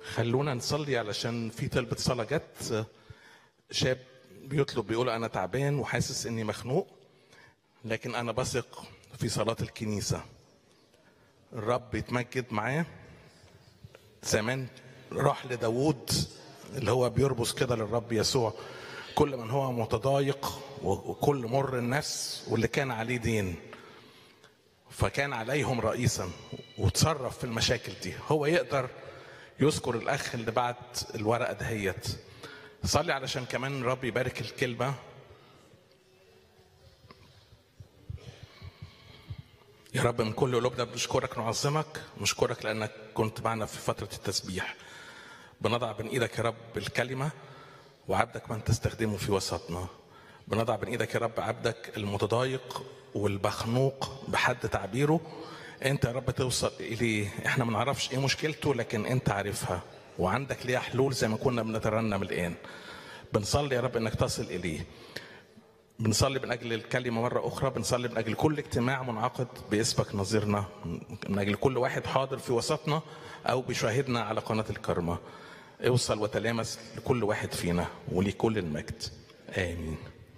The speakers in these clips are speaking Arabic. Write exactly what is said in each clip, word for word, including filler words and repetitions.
خلونا نصلي علشان في طلبة صلاة جت. شاب بيطلب بيقول أنا تعبان وحاسس إني مخنوق، لكن أنا بثق في صلاة الكنيسة. الرب يتمجد معاه. زمان راح لداود اللي هو بيربص كده للرب يسوع كل من هو متضايق وكل مر النفس واللي كان عليه دين، فكان عليهم رئيسا وتصرف في المشاكل دي. هو يقدر يذكر الأخ اللي بعت الورقة دهيت. صلي علشان كمان الرب يبارك الكلمة. يا رب من كل قلوبنا بنشكرك نعظمك، نشكرك لأنك كنت معنا في فترة التسبيح. بنضع بين إيدك يا رب الكلمة وعبدك من تستخدمه في وسطنا. بنضع بين إيدك يا رب عبدك المتضايق والمخنوق بحد تعبيره. انت يا رب توصل اليه. احنا ما نعرفش ايه مشكلته، لكن انت عارفها وعندك ليها حلول زي ما كنا بنترنم الان. بنصلي يا رب انك تصل اليه. بنصلي من اجل الكلمه مره اخرى، بنصلي من اجل كل اجتماع منعقد باسمك نظيرنا، من اجل كل واحد حاضر في وسطنا او بيشاهدنا على قناه الكرمه. اوصل وتلامس لكل واحد فينا ولكل المجد، امين.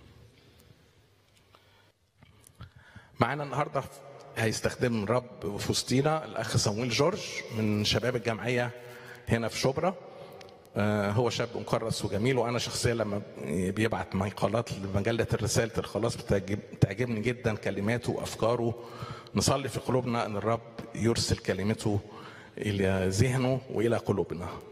معانا النهارده هيستخدم الرب في وسطينا الاخ صمويل جورج من شباب الجمعيه هنا في شبرا. هو شاب مكرس وجميل، وانا شخصيا لما بيبعت مقالات لمجله الرساله الخلاص بتعجبني جدا كلماته وافكاره. نصلي في قلوبنا ان الرب يرسل كلمته الى ذهنه والى قلوبنا.